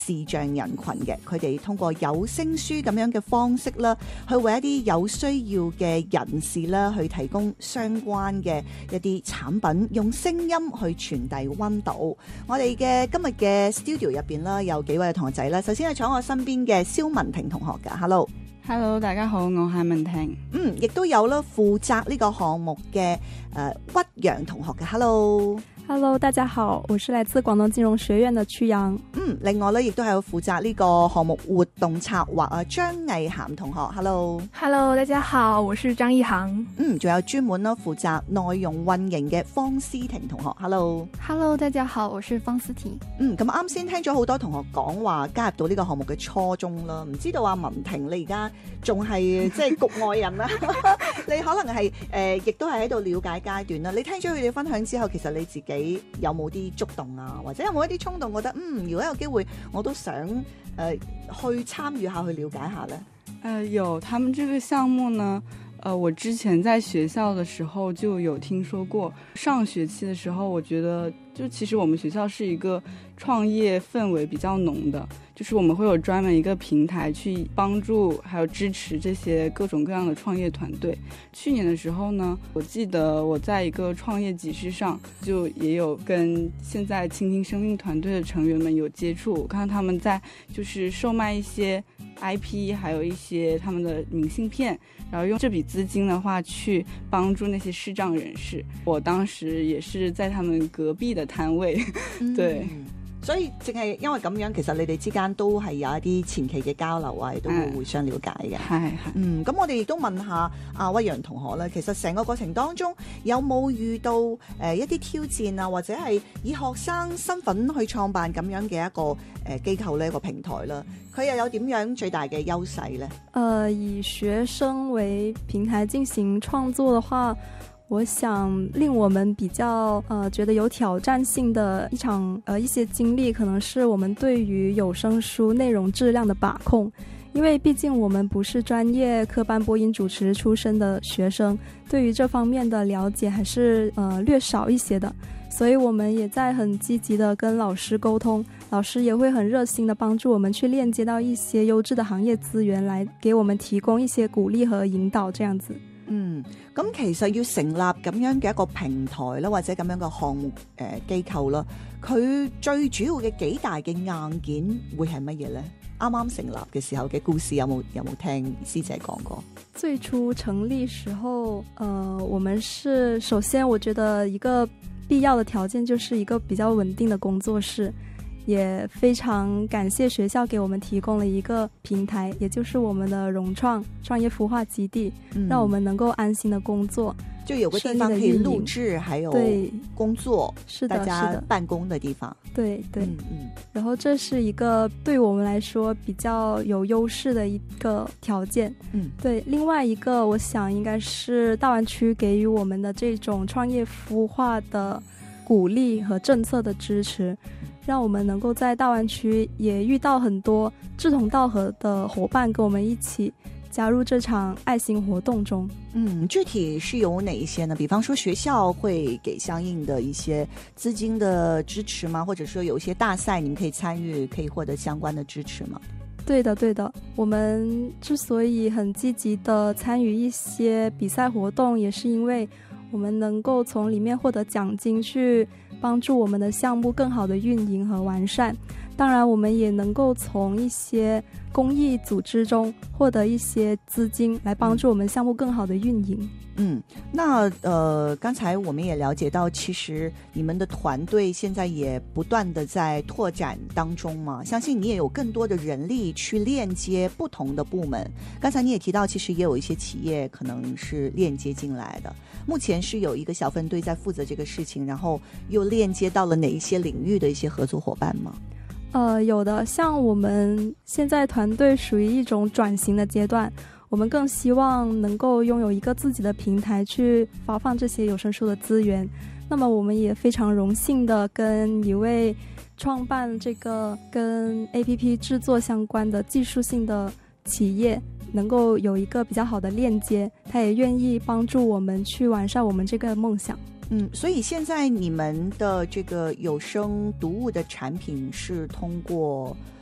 視障人群嘅，佢哋通過有聲書咁樣嘅方式啦，去為一啲有需要嘅人士啦，去提供相關嘅一啲產品，用聲音去傳遞溫度。我哋嘅今日嘅 studio 入邊啦，有幾位同學仔啦。首先係坐我身邊嘅蕭文婷同學噶 ，Hello， 大家好，我係文婷。 亦都有啦，負責呢個項目嘅屈陽同學嘅 ，Hello。Hello， 大家好，我是來自廣東金融學院的曲陽。 另外咧，亦都係有負責呢個項目活動策劃啊，張藝涵同學 ，Hello， 大家好，我是張藝涵。 仲有專門啦負責內容運營嘅方思婷同學 ，Hello， 大家好，我是方思婷。 咁啱先聽咗好多同學講話加入到呢個項目嘅初衷啦，唔知道阿文婷你而家仲係即係局外人啦，你可能係亦都係喺度了解階段啦。你聽咗佢哋分享之後，其實你自己有冇啲觸動啊，或者有冇一啲衝動，覺得如果有機會，我都想去參與下，去了解下呢？ 有，他們這個項目呢，我之前在學校的時候就有聽說過。上學期的時候，我覺得就其實我們學校是一個創業氛圍比較濃的，就是我們會有專門一個平台去幫助還有支持這些各種各樣的創業團隊。去年的時候呢，我記得我在一個創業集市上就也有跟現在傾聽生命團隊的成員們有接觸，我看到他們在就是售賣一些 IP 還有一些他們的明信片，然後用這筆資金的話去幫助那些視障人士。我當時也是在他們隔壁的攤位，對。 所以淨係因為咁樣，其實你哋之間都係有一啲前期嘅交流啊，亦都會互相了解嘅。咁我哋亦都問下阿屈陽同學咧，其實成個過程當中有冇遇到一啲挑戰啊，或者係以學生身份去創辦咁樣嘅一個機構呢，一個平台啦，佢又有點樣最大嘅優勢呢？ 以學生為平台進行創作的話，我想令我們比較覺得有挑戰性的一些經歷，可能是我們對於有聲書內容質量的把控。因為畢竟我們不是專業科班播音主持出身的學生，對於這方面的了解還是略少一些的，所以我們也在很積極的跟老師溝通，老師也會很熱心的幫助我們去鏈接到一些優質的行業資源，來給我們提供一些鼓勵和引導，這樣子。 咁其實要成立咁樣嘅一個平台啦，或者咁樣嘅項目機構啦，佢最主要嘅幾大嘅硬件會係乜嘢呢？啱啱成立嘅時候嘅故事有冇聽師姐講過？ 最初成立時候，我們是首先我覺得一個必要的條件就是一個比較穩定的工作室。也非常感謝學校給我們提供了一個平台，也就是我們的融創創業孵化基地，讓我們能夠安心的工作， 就有個地方可以錄製，還有工作，是的，大家辦公的地方。 對，然後這是一個對我們來說比較有優勢的一個條件。對，另外一個我想應該是大灣區給予我們的這種創業孵化的鼓勵和政策的支持，讓我們能夠在大灣區也遇到很多志同道合的夥伴，跟我們一起加入這場愛心活動中。 具體是有哪一些呢？比方說學校會給相應的一些資金的支持嗎？或者說有一些大賽你們可以參與，可以獲得相關的支持嗎？ 對的，我們之所以很積極的參與一些比賽活動，也是因為我們能夠從裡面獲得獎金，去幫助我們的項目更好的運營和完善。當然我們也能夠從一些公益組織中獲得一些資金，來幫助我們項目更好的運營。 那剛才我們也了解到，其實你們的團隊現在也不斷的在拓展當中嘛，相信你也有更多的人力去鏈接不同的部門。剛才你也提到，其實也有一些企業可能是鏈接進來的，目前是有一個小分隊在負責這個事情，然後又鏈接到了哪一些領域的一些合作夥伴嗎？ 有的，像我們現在團隊屬於一種轉型的階段，我們更希望能夠擁有一個自己的平台去發放這些有聲書的資源。那麼我們也非常榮幸的跟一位創辦這個跟 APP 製作相關的技術性的企業能夠有一個比較好的鏈接，他也願意幫助我們去完善我們這個夢想。 所以現在你們的這個有聲讀物的產品是通過